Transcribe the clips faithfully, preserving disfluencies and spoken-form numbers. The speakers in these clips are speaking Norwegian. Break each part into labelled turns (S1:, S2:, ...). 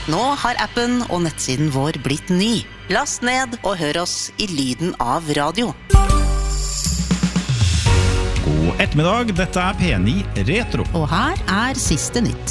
S1: Nå har appen og nettsiden vår blitt ny. Last ned og hør oss i lyden av radio.
S2: God ettermiddag, dette er P ni Retro.
S1: Og her er siste nytt.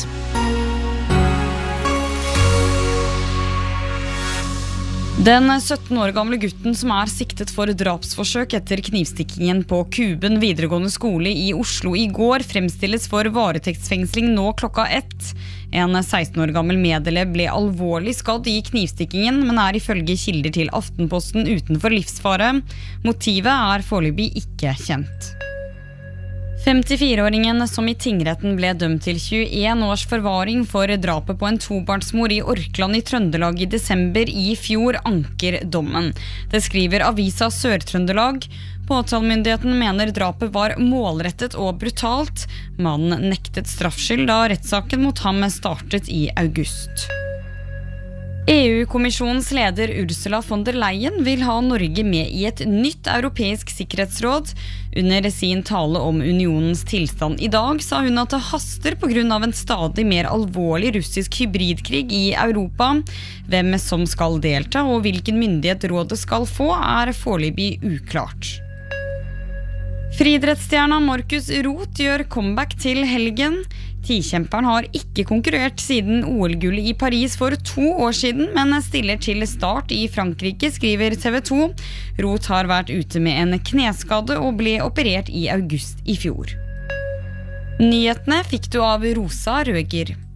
S3: Den sytten år gamle gutten som er siktet for drapsforsøk etter knivstikkingen på Kuben videregående skole i Oslo i går fremstilles for varetektsfengsling nå klokka ett. En seksten år gammel medelev ble alvorlig skadd i knivstikkingen, men er ifølge kilder til Aftenposten utenfor livsfare. Motivet er foreløpig ikke kjent. femtifire-åringen som i tingretten ble dømt til tjueen års forvaring for drapet på en tobarnsmor i Orkland i Trøndelag i desember i fjor anker dommen. Det skriver Avisa Sør-Trøndelag. Påtalemyndigheten mener drapet var målrettet og brutalt. Mannen nektet straffskyld da rettssaken mot ham startet i august. E U-kommisjonens leder Ursula von der Leyen vil ha Norge med i et nytt europeisk sikkerhetsråd. Under sin tale om unionens tilstand i dag sa hun at det haster på grunn av en stadig mer alvorlig russisk hybridkrig i Europa. Hvem som skal delta og hvilken myndighet rådet skal få er foreløpig uklart. Friidrettsstjerna Markus Roth gjør comeback til helgen. Tikjemperen har ikke konkurrert siden O L-gullet i Paris for to år siden, men stiller til start i Frankrike, skriver T V to. Roth har vært ute med en kneskade og ble operert i august i fjor. Nyhetene fikk du av Rosa Røger.